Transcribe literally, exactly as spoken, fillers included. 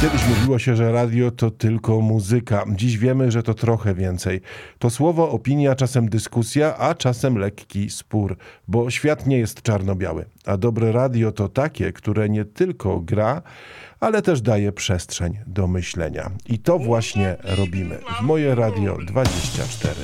Kiedyś mówiło się, że radio to tylko muzyka. Dziś wiemy, że to trochę więcej. To słowo, opinia, czasem dyskusja, a czasem lekki spór, bo świat nie jest czarno-biały. A dobre radio to takie, które nie tylko gra, ale też daje przestrzeń do myślenia. I to właśnie robimy w Moje Radio dwadzieścia cztery.